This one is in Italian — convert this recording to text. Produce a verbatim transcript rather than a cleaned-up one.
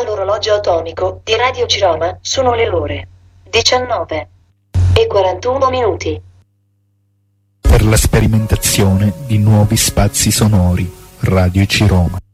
dall'orologio atomico di Radio Ciroma sono le ore diciannove e quarantuno minuti. Per la sperimentazione di nuovi spazi sonori, Radio Ciroma.